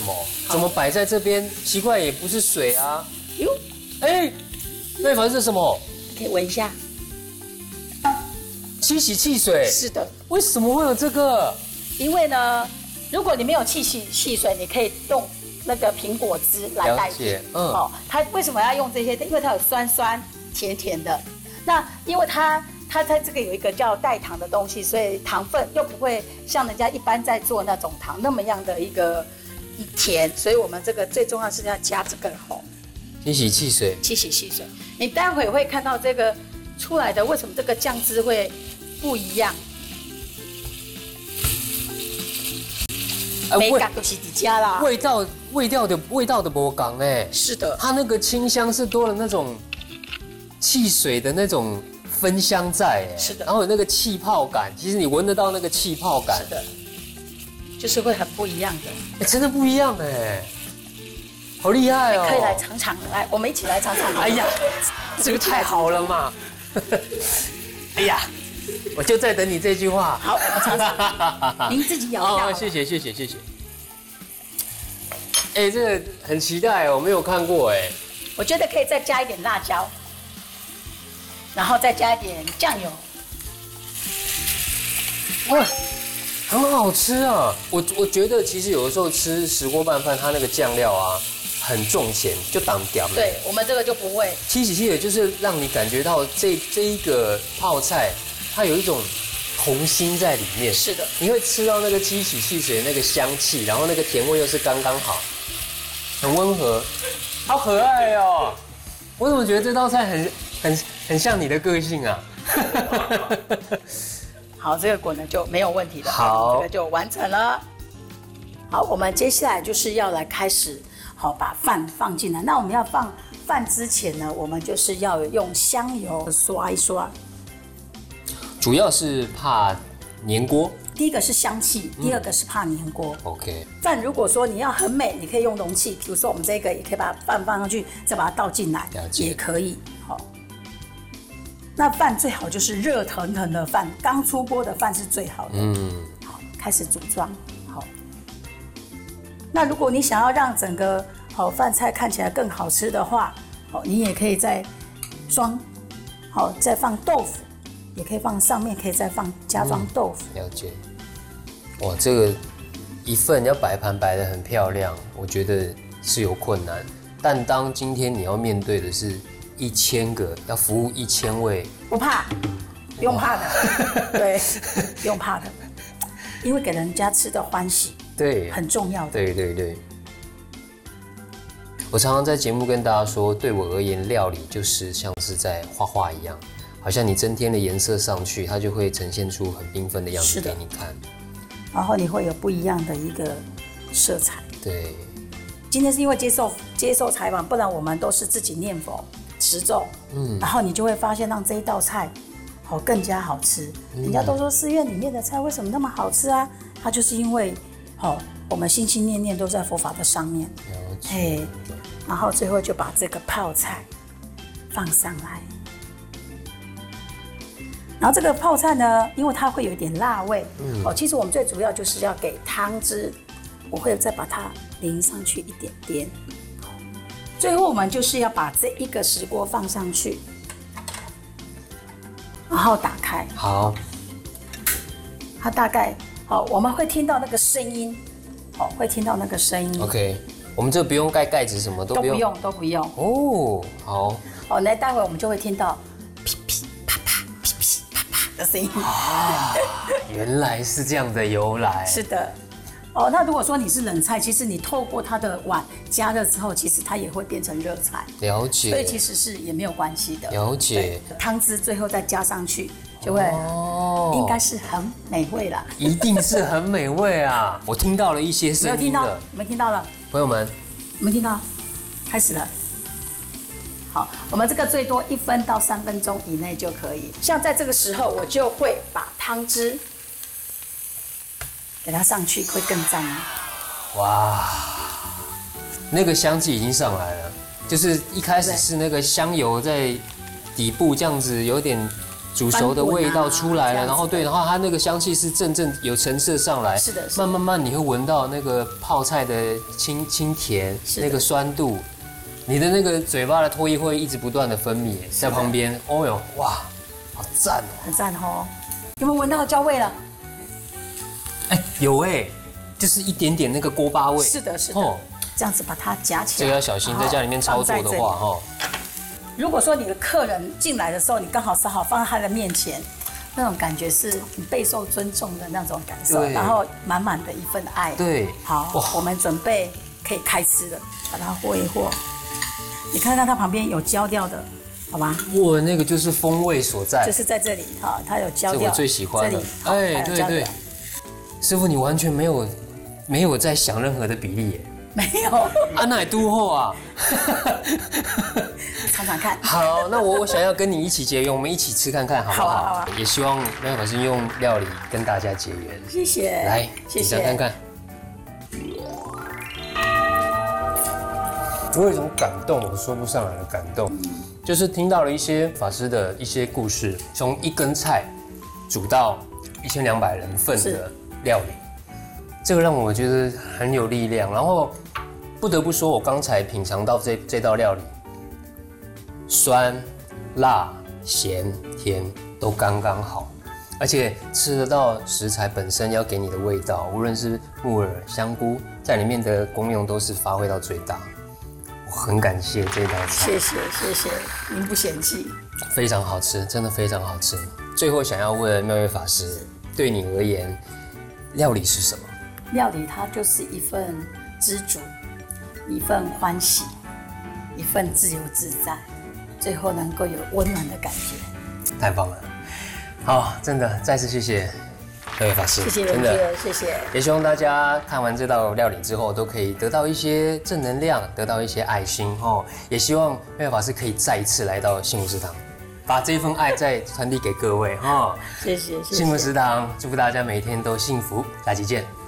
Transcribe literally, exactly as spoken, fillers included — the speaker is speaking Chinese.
什么？怎么摆在这边？奇怪，也不是水啊。哟，哎，瑞凡是什么？ 可以闻一下。 七喜汽水。 是的。 为什么会有这个？ 因为呢，如果你没有七喜汽水，你可以用那个苹果汁来代替。嗯。哦，它为什么要用这些？因为它有酸酸甜甜的。那因为它它它这个有一个叫代糖的东西，所以糖分又不会像人家一般在做那种糖那么样的一个甜，所以我们这个最重要是要加这个吼。 七喜汽水。七喜汽水，你待会会看到这个出来的，为什么这个酱汁会不一样？美感都是底加啦。 味道味道的味道的波港哎。 是的。 它那个清香是多了那种汽水的那种芬香在哎。 是的。 然后有那个气泡感，其实你闻得到那个气泡感。 是的。就是会很不一样的。 哎，真的不一样哎。好厉害哦！ 可以来尝尝，来，我们一起来尝尝。 哎呀，这个太好了嘛！哎呀，我就在等你这句话。 好，我们尝尝。您自己咬一下。 哦，谢谢谢谢谢谢。哎，这个很期待哦，我没有看过哎。 我觉得可以再加一点辣椒，然后再加一点酱油。 哇！很好吃啊！我我觉得其实有的时候吃石锅拌饭，它那个酱料啊很重咸，就当掉。 对，我们这个就不会。 七喜汽水就是让你感觉到这这一个泡菜，它有一种童心在里面。 是的， 你会吃到那个七喜汽水的那个香气，然后那个甜味又是刚刚好，很温和，好可爱哦！我怎么觉得这道菜很很很像你的个性啊？ 好，这个果呢就没有问题了。 好， 这个就完成了。好，我们接下来就是要来开始，好把饭放进来。那我们要放饭之前呢，我们就是要用香油刷一刷。 主要是怕粘锅。 第一个是香气，第二个是怕粘锅。 OK。 饭如果说你要很美，你可以用容器，比如说我们这个也可以把饭放上去，再把它倒进来，也可以。好。那饭最好就是热腾腾的饭，刚出锅的饭是最好的。嗯，好，开始组装。好，那如果你想要让整个好饭菜看起来更好吃的话，好，你也可以再装，好，再放豆腐，也可以放上面，可以再放加装豆腐。 嗯、了解。哇，这个一份要摆盘摆得很漂亮，我觉得是有困难。但当今天你要面对的是一千个要服务一千位， 不怕，不用怕的，对，不用怕的，因为给人家吃的欢喜， 对， 很重要的。 对对对，我常常在节目跟大家说，对我而言，料理就是像是在画画一样，好像你增添了颜色上去，它就会呈现出很缤纷的样子给你看， 然后你会有不一样的一个色彩。 对， 今天是因为接受接受采访，不然我们都是自己念佛。持咒，嗯，然后你就会发现让这一道菜，好更加好吃。嗯、人家都说寺院里面的菜为什么那么好吃啊？它就是因为，好，我们心心念念都在佛法的上面，哎，然后最后就把这个泡菜放上来，然后这个泡菜呢，因为它会有一点辣味，嗯，哦，其实我们最主要就是要给汤汁，我会再把它淋上去一点点。最后我们就是要把这一个石锅放上去，然后打开。 好， 它大概好，我们会听到那个声音，哦，会听到那个声音。 OK， 我们这不用盖盖子，什么都不用， 都不用，都不用。 哦，好。 哦，那待会我们就会听到噼噼啪啪、噼噼啪啪的声音。啊， 原来是这样的由来。 是的。哦，那如果说你是冷菜，其实你透过它的碗加热之后，其实它也会变成热菜。 了解。 所以其实是也没有关系的。 了解。 汤汁最后再加上去，就会哦，应该是很美味啦。 一定是很美味啊！我听到了一些声音了。 没有听到？没听到了？ 朋友们， 没听到？开始了。好，我们这个最多一分到三分钟以内就可以。像在这个时候，我就会把汤汁给它上去，会更赞啊！ 哇，那个香气已经上来了，就是一开始是那个香油在底部这样子有点煮熟的味道出来了， 啊、 然后对，然后它那个香气是阵阵有橙色上来， 是的，是的慢慢慢你会闻到那个泡菜的清清甜，那个酸度，你的那个嘴巴的唾液会一直不断的分泌在旁边，哦哟，哇，好赞哦， 很赞哦，有没有闻到焦味了？ 哎，有哎，就是一点点那个锅巴味， 是的，是的，哦、这样子把它夹起来， 这个要小心，在家里面操作的话，哈。 如果说你的客人进来的时候，你刚好烧好放在他的面前，那种感觉是你备受尊重的那种感受，然后满满的一份爱。 对， 好，我们准备可以开吃了，把它和一和。你看看它旁边有焦掉的，好吗？ 哇，那个就是风味所在， 就是在这里哈，它有焦掉。 这我最喜欢的。 哎， 对对，师傅你完全没有没有在想任何的比例耶。 没有， 啊，那也都后啊， 尝尝看。 好，那我我想要跟你一起结缘，我们一起吃看看，好不好？ 好啊，好啊。 也希望妙法师用料理跟大家结缘。 谢谢。 来， 谢谢。 你尝看看。我有一种感动，我说不上来的感动，就是听到了一些法师的一些故事，从一根菜煮到一千两百人份的料理。这个让我觉得很有力量，然后不得不说，我刚才品尝到这这道料理，酸、辣、咸、甜都刚刚好，而且吃得到食材本身要给你的味道，无论是木耳、香菇，在里面的功用都是发挥到最大。我很感谢这道菜， 谢谢谢谢，您不嫌弃， 非常好吃，真的非常好吃。最后想要问妙月法师，对你而言，料理是什么？ 料理它就是一份知足，一份欢喜，一份自由自在，最后能够有温暖的感觉。 太棒了！好，真的再次谢谢妙月法师， 谢谢真的谢谢。 也希望大家看完这道料理之后，都可以得到一些正能量，得到一些爱心哦。也希望妙月法师可以再一次来到幸福食堂，把这份爱再传递给各位哈。 谢谢谢谢。 幸福食堂，祝福大家每一天都幸福，下期见。